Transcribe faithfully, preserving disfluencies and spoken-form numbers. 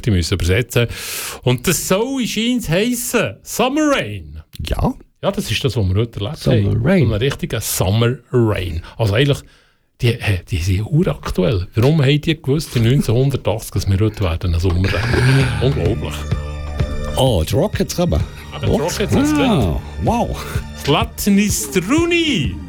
die müssen übersetzen. Und das soll scheint heissen Summer Rain. Ja. Ja, das ist das, was wir heute erlebt Summer haben. Rain. So ein richtiger Summer Rain. Also eigentlich, die, die sind uraktuell. Warum haben die gewusst in neunzehnhundertachtzig, dass wir heute werden einen Sommer haben? Unglaublich. Oh, die Rockets kommen. Aber die Rockets haben es Wow. Wow. Zlatan Istruni.